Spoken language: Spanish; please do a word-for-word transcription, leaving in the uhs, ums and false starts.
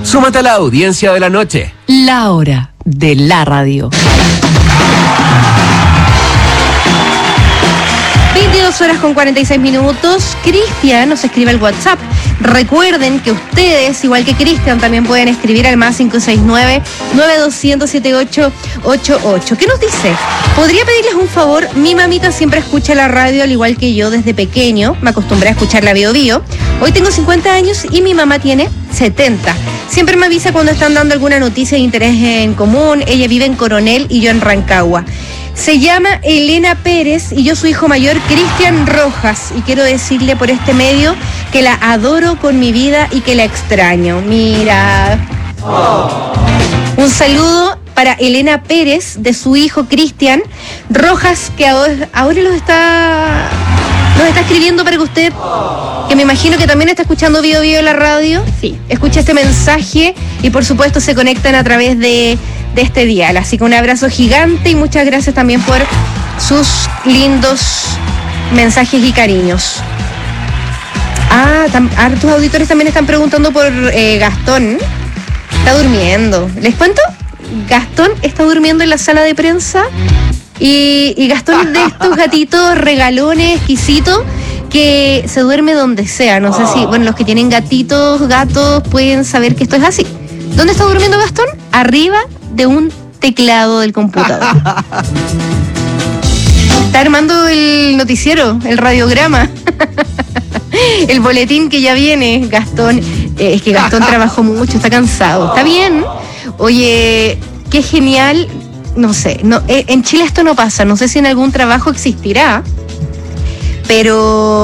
Súmate a la audiencia de la noche. La hora de la radio. veintidós horas con cuarenta y seis minutos. Cristian nos escribe al WhatsApp. Recuerden que ustedes, igual que Cristian, también pueden escribir al más cinco seis nueve, nueve dos cero cero, siete ocho ocho ocho. ¿Qué nos dice? ¿Podría pedirles un favor? Mi mamita siempre escucha la radio al igual que yo desde pequeño. Me acostumbré a escuchar la Bio Bio. Hoy tengo cincuenta años y mi mamá tiene setenta. Siempre me avisa cuando están dando alguna noticia de interés en común. Ella vive en Coronel y yo en Rancagua. Se llama Elena Pérez y yo su hijo mayor, Cristian Rojas. Y quiero decirle por este medio que la adoro con mi vida y que la extraño. Mira. Oh. Un saludo para Elena Pérez de su hijo Cristian Rojas, que ahora, ahora los está... Nos está escribiendo para que usted, que me imagino que también está escuchando Bio Bio en la radio, sí, escuche este mensaje y por supuesto se conectan a través de, de este dial. Así que un abrazo gigante y muchas gracias también por sus lindos mensajes y cariños. Ah, tam, ah tus auditores también están preguntando por eh, Gastón. Está durmiendo. ¿Les cuento? Gastón está durmiendo en la sala de prensa. Y, y Gastón es de estos gatitos regalones, exquisitos, que se duerme donde sea. No sé si, bueno, los que tienen gatitos, gatos, pueden saber que esto es así. ¿Dónde está durmiendo Gastón? Arriba de un teclado del computador. Está armando el noticiero, el radiograma, el boletín que ya viene. Gastón, eh, es que Gastón trabajó mucho, está cansado. Está bien. Oye, qué genial. No sé, no, en Chile esto no pasa, no sé si en algún trabajo existirá, pero